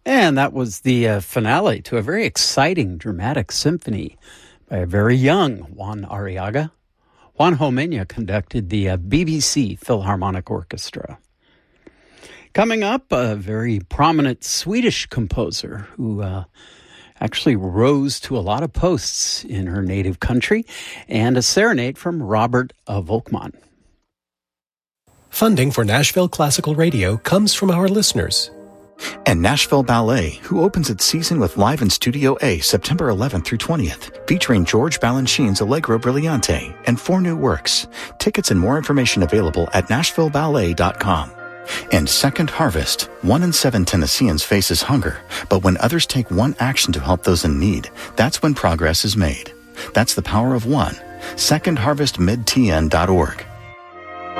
And that was the finale to a very exciting dramatic symphony by a very young Juan Arriaga. Juan Homenya conducted the BBC Philharmonic Orchestra. Coming up, a very prominent Swedish composer who actually rose to a lot of posts in her native country, and a serenade from Robert Volkmann. Funding for Nashville Classical Radio comes from our listeners. And Nashville Ballet, who opens its season with Live in Studio A September 11th through 20th, featuring George Balanchine's Allegro Brillante and 4 new works. Tickets and more information available at NashvilleBallet.com. And Second Harvest, 1 in 7 Tennesseans faces hunger, but when others take one action to help those in need, that's when progress is made. That's the power of one. SecondHarvestMidTN.org.